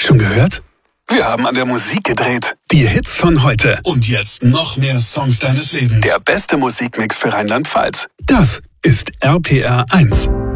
Schon gehört? Wir haben an der Musik gedreht. Die Hits von heute. Und jetzt noch mehr Songs deines Lebens. Der beste Musikmix für Rheinland-Pfalz. Das ist RPR 1.